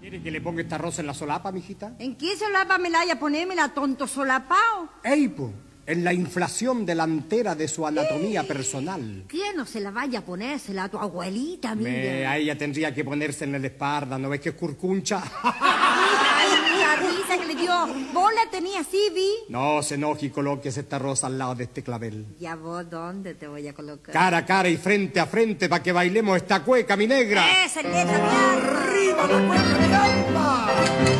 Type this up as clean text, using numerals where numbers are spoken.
¿Quiere que le ponga esta rosa en la solapa, mijita? ¿En qué solapa me la haya ponérmela, tonto solapao? Eipo, en la inflación delantera de su anatomía personal. ¿Quién no se la vaya a ponérsela a tu abuelita, mira? A ella tendría que ponerse en la espalda, ¿no ves que es curcuncha? Ay, la risa que le dio. ¿Vos la tenías así, vi? No se enoje y coloques esta rosa al lado de este clavel. ¿Y a vos dónde te voy a colocar? Cara a cara y frente a frente para que bailemos esta cueca, mi negra. ¡Esa, letra, mi alma! ¡Arriba la cueca, mi alma!